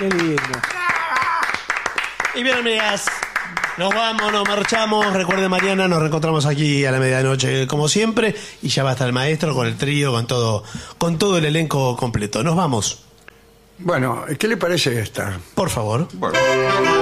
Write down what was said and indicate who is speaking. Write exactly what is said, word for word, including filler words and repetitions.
Speaker 1: Qué lindo.
Speaker 2: Y bien, amigas, nos vamos, nos marchamos. Recuerden, mañana nos reencontramos aquí a la medianoche, como siempre. Y ya va a estar el maestro con el trío, con todo, con todo el elenco completo. Nos vamos.
Speaker 3: Bueno, ¿qué le parece esta?
Speaker 2: Por favor.
Speaker 3: Bueno.